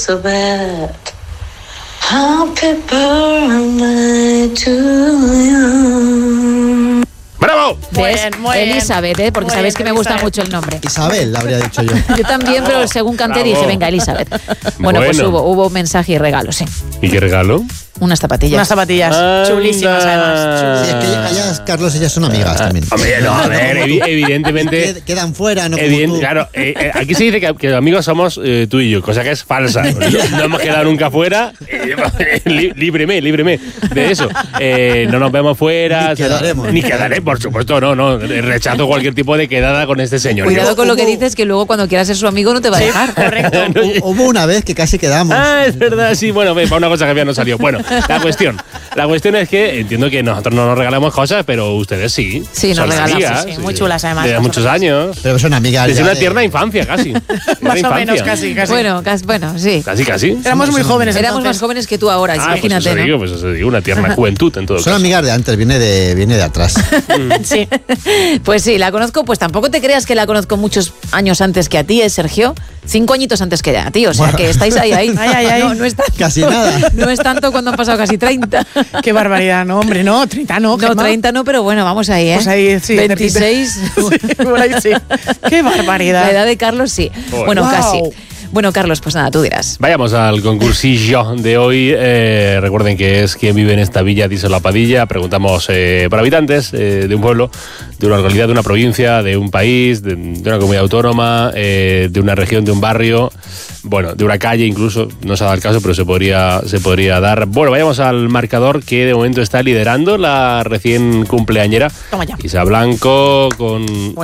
so bad. Happy birthday to you. ¡Bravo! Muy bien. Elizabeth, porque sabéis que me gusta mucho el nombre. Isabel, habría dicho yo. Yo también, pero según canté Bravo. dije, venga, Elizabeth. Bueno, pues hubo mensaje y regalo, sí. ¿Y qué regalo? Unas zapatillas. Unas zapatillas chulísimas, además. Sí, es que ellas, Carlos, ellas son amigas también. Hombre, no, a ver, evidentemente... Quedan fuera, no como tú. Claro, aquí se dice que amigos somos tú y yo, cosa que es falsa. No hemos quedado nunca fuera. Líbreme de eso. No nos vemos fuera. Ni quedaré, por supuesto, no. Rechazo cualquier tipo de quedada con este señor. Cuidado con lo que dices, que luego cuando quieras ser su amigo no te va a dejar. Correcto. Hubo una vez que casi quedamos. Es verdad, sí. Bueno, para una cosa que ya no salió. Bueno, la cuestión es que entiendo que nosotros no nos regalamos cosas, pero ustedes sí. Sí, nos regalamos. Amigas, sí, muy chulas además. Desde muchos años. Pero son amigas. Desde una tierna infancia, casi. Más o menos, casi. Bueno, sí. Casi. Éramos muy jóvenes. Éramos entonces. más jóvenes que tú ahora, imagínate, pues eso digo, una tierna juventud en todo Son caso. amigas de antes, viene de atrás. Sí. Pues sí, la conozco, pues tampoco te creas que la conozco muchos años antes que a ti, Sergio. 5 añitos antes que a ti, o sea que estáis ahí. Ay. No es tanto, Casi nada. No es tanto cuando han pasado casi 30. Qué barbaridad, no, hombre, no, 30 no. No, 30 no, pero bueno, vamos ahí, ¿eh? Pues ahí, sí. 26. Sí, por ahí sí. Qué barbaridad. La edad de Carlos, sí. Joder. Bueno, Wow. casi. Bueno, Carlos, pues nada, tú dirás. Vayamos al concursillo de hoy. Recuerden que es quién vive en esta villa, dice la Padilla. Preguntamos por habitantes de un pueblo, de una localidad, de una provincia, de un país, de una comunidad autónoma, de una región, de un barrio, bueno, de una calle incluso. No se ha dado el caso, pero se podría dar. Bueno, vayamos al marcador que de momento está liderando la recién cumpleañera. Toma ya. Isa Blanco con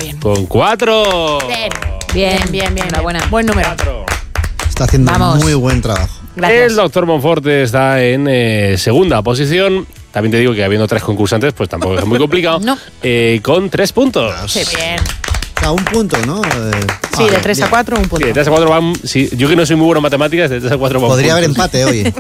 4. Bien. Enhorabuena. Buen número. Está haciendo Vamos. muy buen trabajo. Gracias. El doctor Monforte está en segunda posición. También te digo que habiendo 3 concursantes, pues tampoco es muy complicado. No. Con 3 puntos. Sí, bien. O sea, un punto, ¿no? Sí, de 3 a 4, un punto. Sí, de 3 a 4 van. Sí, yo que no soy muy bueno en matemáticas, de 3 a 4 van. Podría haber puntos. empate hoy.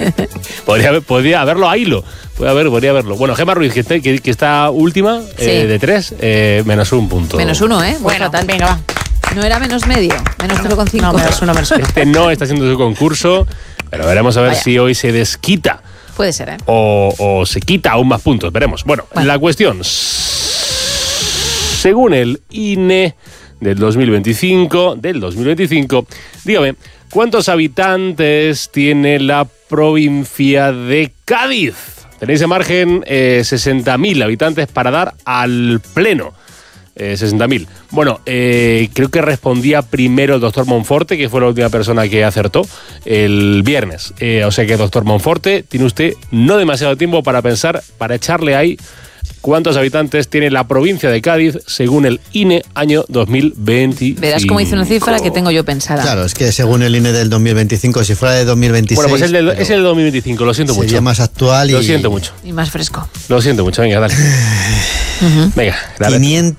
Podría haberlo a hilo. Podría haberlo. Bueno, Gemma Ruiz, que está última, Sí. de 3, menos 1 punto. Menos 1, ¿eh? Bueno, fatal. venga, va. No era menos medio, menos 0,5. No, menos 1, menos 1. Este no está haciendo su concurso, pero veremos a ver Vaya. si hoy se desquita Puede ser, ¿eh? o se quita aún más puntos. Veremos. Bueno, la cuestión. Según el INE del 2025, dígame, ¿cuántos habitantes tiene la provincia de Cádiz? Tenéis en margen 60.000 habitantes para dar al pleno. 60.000. Bueno, creo que respondía primero el doctor Monforte, que fue la última persona que acertó el viernes. O sea que, doctor Monforte, tiene usted no demasiado tiempo para pensar, para echarle ahí cuántos habitantes tiene la provincia de Cádiz según el INE año 2025. Verás cómo hice una cifra que tengo yo pensada. Claro, es que según el INE del 2025, si fuera de 2026... Bueno, pues es el 2025, lo siento mucho. Sería más actual y... Lo siento mucho. Y más fresco. Lo siento mucho, venga, dale. Venga, dale.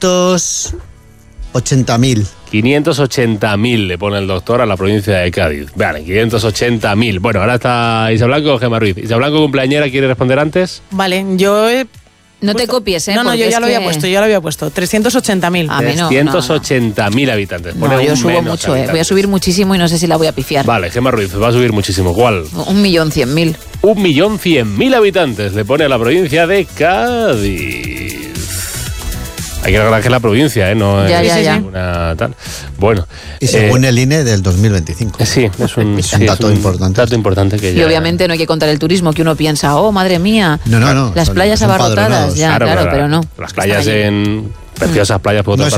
580.000. 580.000 le pone el doctor a la provincia de Cádiz. Vale, 580.000. Bueno, ahora está Isa Blanco o Gemma Ruiz. Isa Blanco, cumpleañera, ¿quiere responder antes? Vale, yo he... No te copies, ¿eh? No, Porque yo es ya lo que- había puesto. 380.000. A mí no, 380.000 habitantes. Pone No, yo un subo menos mucho, ¿eh? habitantes. Voy a subir muchísimo y no sé si la voy a pifiar. Vale, Gemma Ruiz, va a subir muchísimo. ¿Cuál? 1.100.000. 1.100.000 habitantes le pone a la provincia de Cádiz. Hay que recordar que es la provincia, ¿eh? No Ya, es ya, ya. una tal. Bueno. Y según el INE del 2025. Sí, es un dato importante. Dato importante que Y ya... obviamente no hay que contar el turismo, que uno piensa, oh, madre mía, No. Las son- playas son abarrotadas. padronados. Ya, claro, pero no. Las playas Están allí. preciosas playas por No otra es